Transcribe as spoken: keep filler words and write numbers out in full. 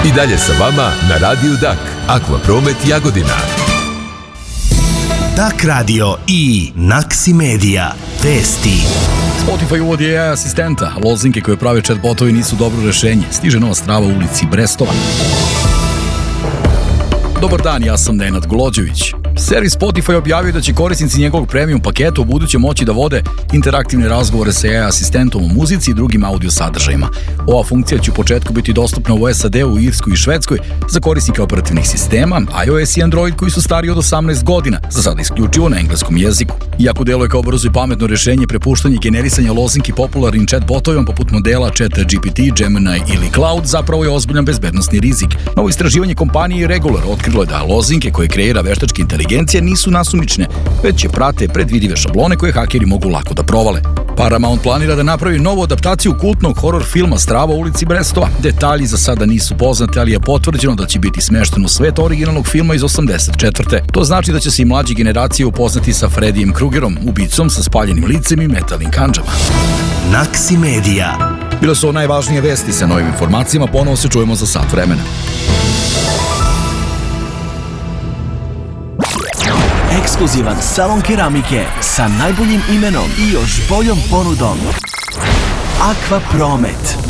I dalje sa vama na Radiju Dak, Aqua Promet Jagodina. Dak Radio i Naksi Media. Vesti. Spotify uvodi A I asistenta, lozinke koje prave chatbotovi nisu dobro rešenje. Stiže nova strava u ulici Brestova. Dobar dan, ja sam Nenad Golođević. Servis Spotify objavio da će korisnici njegovog premium paketa u buduće moći da vode interaktivne razgovore sa A I asistentom u muzici i drugim audio sadržajima. Ova funkcija će u početku biti dostupna u S A D-u, Irskoj i Švedskoj za korisnike operativnih sistema, iOS i Android koji su stariji od osamnaest godina, za sada isključivo na engleskom jeziku. Iako deluje kao brzo i pametno rešenje, prepuštanje generisanja lozinki popularnim chatbotovima poput modela ChatGPT, Gemini ili Cloud zapravo je ozbiljan bezbednosni rizik. Novo istraživanje kompanije Regular otkrilo je da lozinke koje kreira veštačka inteligencija nisu nasumične, već je prate predvidive šablone koje hakeri mogu lako da provale. Paramount planira da napravi novu adaptaciju kultnog horor filma Strava u ulici Brestova. Detalji za sada nisu poznati, ali je potvrđeno da će biti smešten u svet originalnog filma iz osamdeset četvrte. To znači da će se i mlađe generacije upoznati sa Freddyjem Krugerom, ubicom sa spaljenim licem i metalnim kandžama. Naksi Media. Bile su najvažnije vesti, sa novim informacijama ponovo se čujemo za sat vremena. Ekskluzivan salon keramike sa najboljim imenom i još boljom ponudom. Aqua Promet.